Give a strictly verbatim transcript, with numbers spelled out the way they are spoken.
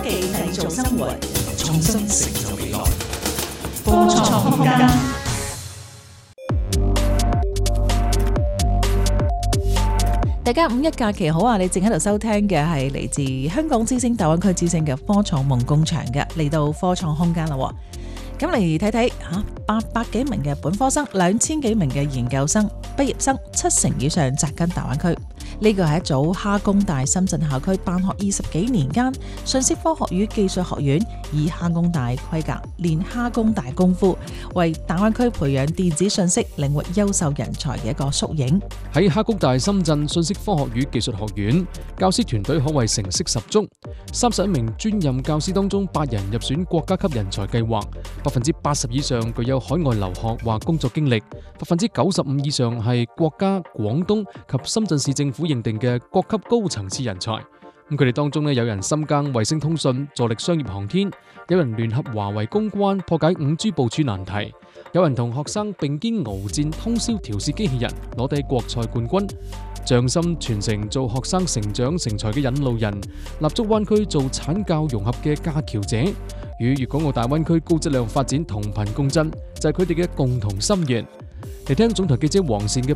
技製造生活， 創新成就未來。 科創空間。 大家五一假期好啊！你正喺度收聽嘅係嚟自香港之星大灣區之星嘅科創夢工場嘅，嚟到科創空間啦。咁嚟睇睇吓，八百幾名嘅本科生，兩千幾名嘅研究生、畢業生，七成以上扎根大灣區。呢個係一組哈工大深圳校區辦學二十幾年間，信息科學與技術學院以哈工大規格練哈工大功夫，為大灣區培養電子信息領域優秀人才嘅一個縮影。 喺哈工大深圳信息科學與技術學院，教師團隊可謂成色十足。三十一名專任教師當中，八人入選國家級人才計劃，百分之八十以上具有海外留學或工作經歷，百分之九十五以上係國家、廣東及深圳市政府認定嘅各級高層次人才。咁佢哋當中呢，有人深耕衛星通訊，助力商業航天；有人聯合華為公關，破解五 G 部署難題；有人同學生並肩鏖戰通宵調試機器人，攞低國賽冠軍。匠心傳承做學生成長成才嘅引路人，立足灣區做產教融合嘅架橋者，與粵港澳大灣區高質量發展同頻共振，就係佢哋嘅共同心願。嚟聽總台記者黃善嘅